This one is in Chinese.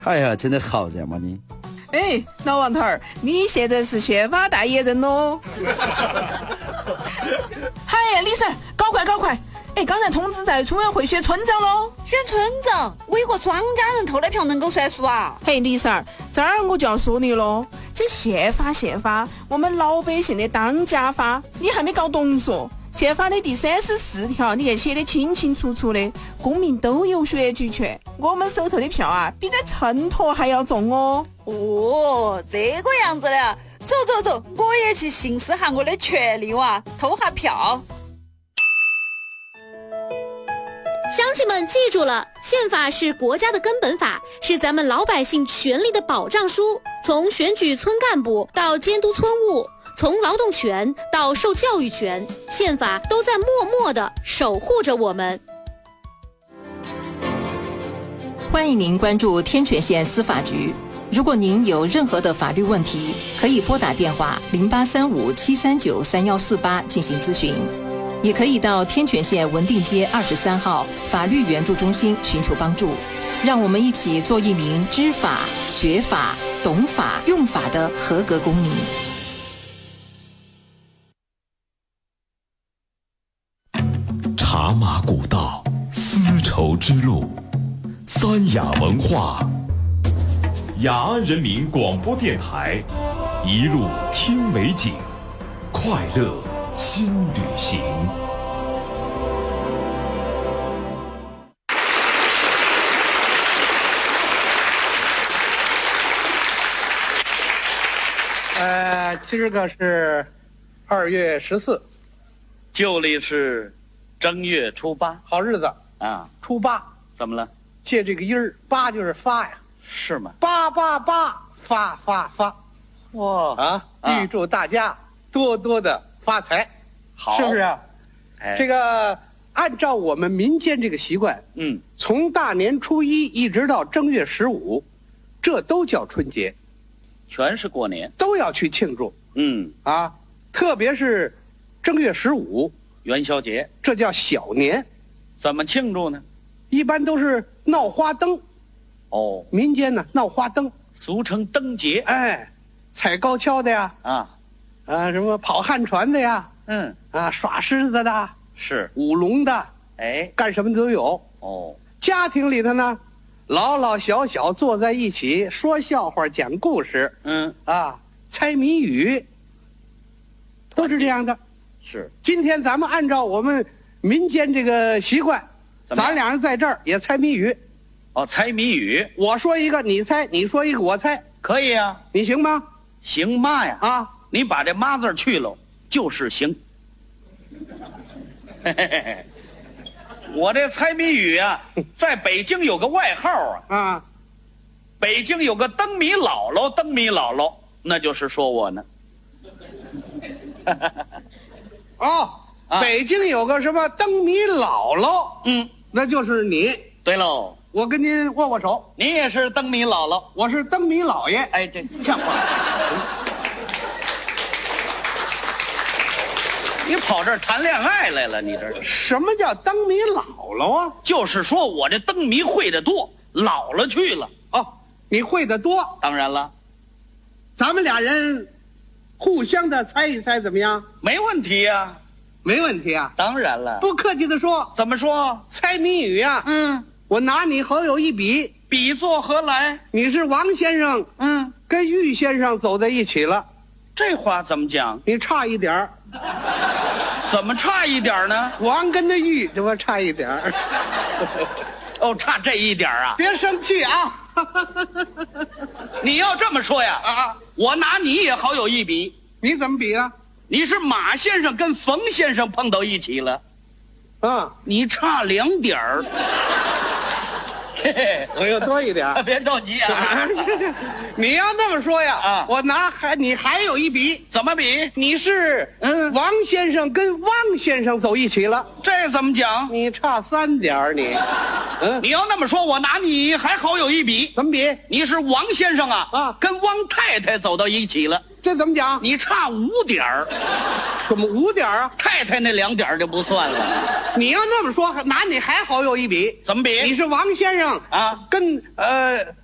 哎呀，真的好人嘛你！ 哎，老王头儿，你现在是宪法代言人喽！嗨，李 Sir，搞快！哎，刚才通知在村委会选村长喽。 选村长，我有个庄家人投的票能够算数啊？ 嘿，李 Sir，这儿我就要说你喽，这宪法，我们老百姓的当家法，你还没搞懂嗦？宪法的第34条，你看写的清清楚楚的，公民都有选举权。我们手头的票啊，比在秤砣还要重哦。 哦，这个样子的，走，我也去行使下我的权利哇，投下票。 乡亲们记住了，宪法是国家的根本法，是咱们老百姓权利的保障书。从选举村干部到监督村务，从劳动权到受教育权，宪法都在默默地守护着我们。 欢迎您关注天全县司法局。如果您有任何的法律问题，可以拨打电话0835-739-3148进行咨询，也可以到天全县文定街23号法律援助中心寻求帮助。让我们一起做一名知法、学法、懂法、用法的合格公民。 茶马古道，丝绸之路，三雅文化，雅安人民广播电台，一路听美景，快乐新旅行。 今儿个是2月14， 旧历是正月初8， 好日子啊！ 初8 怎么了？ 借这个音儿，八就是发呀， 是吗？ 八，发！ 哇啊！预祝大家多多的发财， 好， 是不是啊？ 哎， 这个按照我们民间这个习惯，从大年初1一直到正月15，这都叫春节， 全是过年， 都要去庆祝。特别是正月15 元宵节， 这叫小年。 怎么庆祝呢？ 一般都是闹花灯。 哦， 民间呢闹花灯， 俗称灯节。 哎，踩高跷的呀，什么跑旱船的呀，耍狮子的， 是舞龙的， 哎， 干什么都有。 哦， 家庭里头呢，老老小小坐在一起说笑话、讲故事，猜谜语，都是这样的。 是， 今天咱们按照我们民间这个习惯，咱俩人在这儿也猜谜语。 哦，猜谜语， 我说一个你猜，你说一个我猜， 可以啊， 你行吗？ 行嘛呀？你把这妈字去了，就是行。我这猜谜语啊，在北京有个外号啊，北京有个灯谜姥姥，那就是说我呢。 北京有个什么灯谜姥姥，那就是你。 对喽， 我跟您握握手。 你也是灯谜姥姥， 我是灯谜老爷。 哎，这像话。你跑这儿谈恋爱来了？你这什么叫灯谜姥姥啊？ 就是说我这灯谜会的多，老了去了。 你会的多， 当然了。 咱们俩人互相的猜一猜怎么样？ 没问题呀， 没问题啊。 当然了。 不客气的说， 怎么说？ 猜谜语啊，我拿你好友一比， 比作何来？ 你是王先生，跟玉先生走在一起了。 这话怎么讲？ 你差一点儿。 怎么差一点呢？ 王跟着玉，这不差一点儿。 哦，差这一点啊！ 别生气啊！ 你要这么说呀，我拿你也好有一比。 你怎么比啊？ 你是马先生跟冯先生碰到一起了，你差2点儿。 我又多一点。 别着急啊！ 你要那么说呀，我你还有一比。 怎么比？ 你是王先生跟汪先生走一起了， 这怎么讲？ 你差3点儿你。 你要那么说，我拿你还好有一比。 怎么比？ 你是王先生跟汪太太走到一起了， 这怎么讲？ 你差5点儿。 怎么5点啊？ 太太那2点就不算了。 你要那么说，拿你还好有一比。 怎么比？ 你是王先生跟